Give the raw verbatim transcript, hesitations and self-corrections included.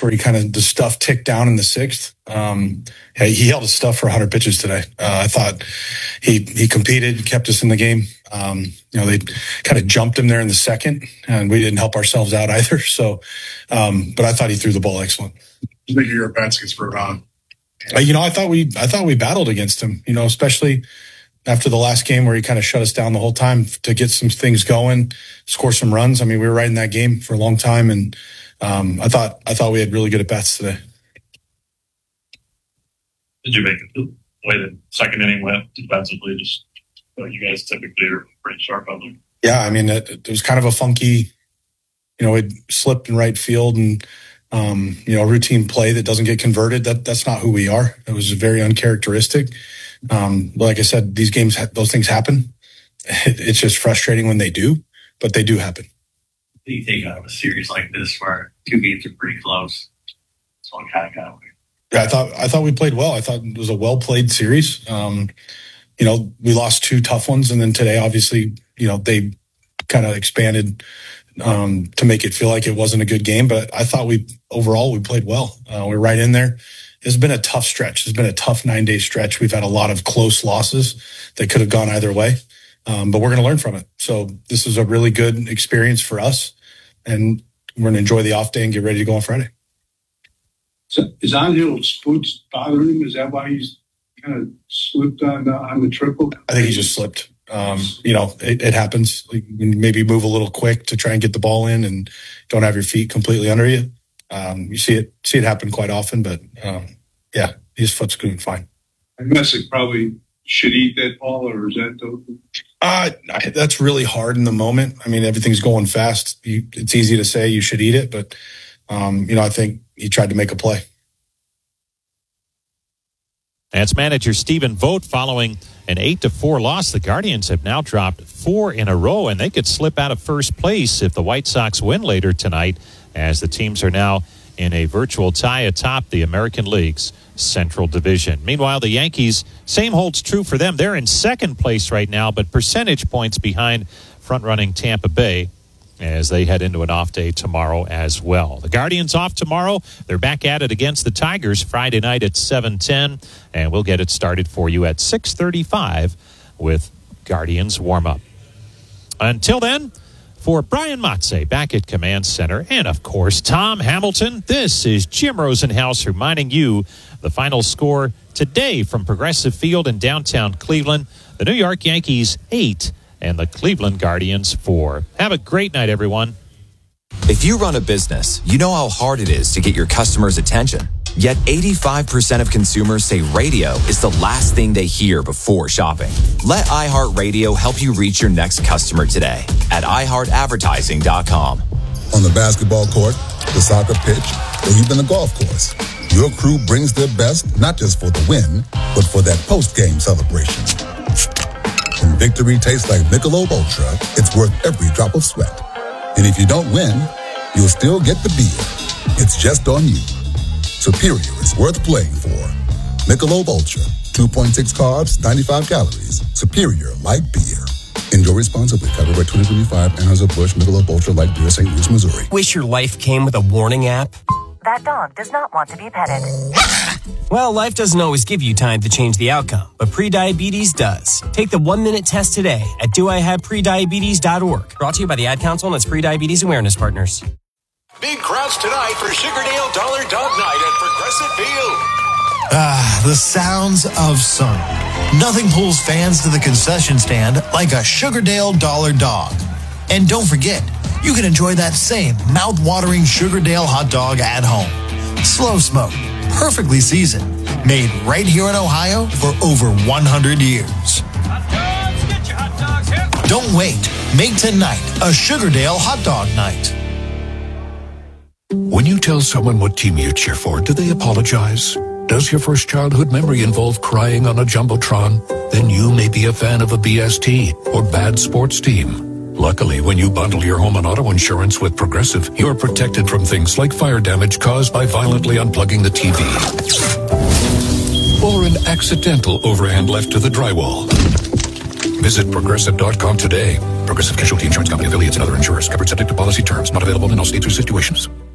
where he kind of, the stuff ticked down in the sixth. Um, he held his stuff for one hundred pitches today. Uh, I thought he he competed, kept us in the game. Um, you know, they kind of jumped him there in the second, and we didn't help ourselves out either. So, um, but I thought he threw the ball excellent. You think your bats against Rodon? Uh, you know, I thought we I thought we battled against him. You know, especially after the last game where he kind of shut us down the whole time to get some things going, score some runs. I mean, we were right in that game for a long time, and um, I thought I thought we had really good at bats today. Did you make it the way the second inning went defensively? Just uh, you guys typically are pretty sharp on them. Yeah, I mean, it, it was kind of a funky, you know, it slipped in right field, and um, you know, routine play that doesn't get converted. That that's not who we are. It was very uncharacteristic. Um, like I said, these games, those things happen. It, it's just frustrating when they do, but they do happen. What do you take out of a series like this where two games are pretty close? So I'm kind of kind of weird. Yeah, I thought I thought we played well. I thought it was a well played series. Um, you know, we lost two tough ones, and then today, obviously, you know, they kind of expanded um, to make it feel like it wasn't a good game. But I thought we overall we played well. Uh, we we're right in there. It's been a tough stretch. It's been a tough nine-day stretch. We've had a lot of close losses that could have gone either way, um, but we're going to learn from it. So this is a really good experience for us, and we're going to enjoy the off day and get ready to go on Friday. So is Angel's foot bothering him? Is that why he's kind of slipped on the, on the triple? I think he just slipped. Um, you know, it, it happens. Maybe move a little quick to try and get the ball in and don't have your feet completely under you. Um, you see it see it happen quite often, but um, yeah, his foot's doing fine. I guess it probably should eat that ball, or is that the... Uh, that's really hard in the moment. I mean, everything's going fast. You, it's easy to say you should eat it, but um, you know, I think he tried to make a play. That's manager Stephen Vogt following an eight to four loss. The Guardians have now dropped four in a row, and they could slip out of first place if the White Sox win later tonight, as the teams are now in a virtual tie atop the American League's Central Division. Meanwhile, the Yankees, same holds true for them. They're in second place right now, but percentage points behind front-running Tampa Bay as they head into an off day tomorrow as well. The Guardians off tomorrow. They're back at it against the Tigers Friday night at seven ten, and we'll get it started for you at six thirty-five with Guardians warm-up. Until then, for Brian Matze back at Command Center, and of course Tom Hamilton, this is Jim Rosenhaus reminding you the final score today from Progressive Field in downtown Cleveland. The New York Yankees eight and the Cleveland Guardians four. Have a great night, everyone. If you run a business, you know how hard it is to get your customers' attention. Yet eighty-five percent of consumers say radio is the last thing they hear before shopping. Let iHeartRadio help you reach your next customer today at i heart advertising dot com. On the basketball court, the soccer pitch, or even the golf course, your crew brings their best not just for the win, but for that post-game celebration. When victory tastes like Michelob Ultra, it's worth every drop of sweat. And if you don't win, you'll still get the beer. It's just on you. Superior is worth playing for. Michelob Ultra, two point six carbs, ninety-five calories. Superior like beer. Enjoy responsibly. Covered by twenty twenty-five Anheuser-Busch Michelob Ultra Light Beer, Saint Louis, Missouri. Wish your life came with a warning app? That dog does not want to be petted. Well, life doesn't always give you time to change the outcome, but prediabetes does. Take the one-minute test today at do I have prediabetes dot org. Brought to you by the Ad Council and its Prediabetes Awareness Partners. Big crowds tonight for Sugardale Dollar Dog Night at Progressive Field. Ah, the sounds of summer. Nothing pulls fans to the concession stand like a Sugardale Dollar Dog. And don't forget, you can enjoy that same mouth-watering Sugardale hot dog at home. Slow smoked, perfectly seasoned, made right here in Ohio for over one hundred years. Hot dogs, get your hot dogs here. Don't wait. Make tonight a Sugardale hot dog night. When you tell someone what team you cheer for, do they apologize? Does your first childhood memory involve crying on a Jumbotron? Then you may be a fan of a B S T or bad sports team. Luckily, when you bundle your home and auto insurance with Progressive, you're protected from things like fire damage caused by violently unplugging the T V or an accidental overhand left to the drywall. Visit Progressive dot com today. Progressive Casualty Insurance Company affiliates and other insurers. Covered subject to policy terms. Not available in all states or situations.